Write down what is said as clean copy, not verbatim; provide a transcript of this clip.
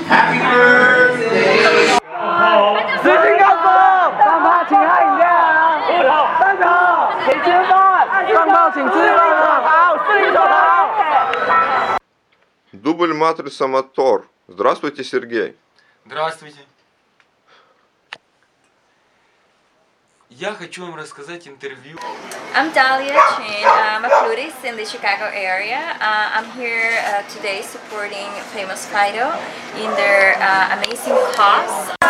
Happy birthday！ 资讯告诉，放炮请喝饮料，三头请吃饭，放炮请吃饭，好，四零手头。 Дубль матрица мотор. Здравствуйте, Сергей. Здравствуйте. Я хочу вам рассказать интервью. I'm Dahlia Chin. I'm a flutist in the Chicago area. I'm here today supporting Famous Fido in their amazing cause.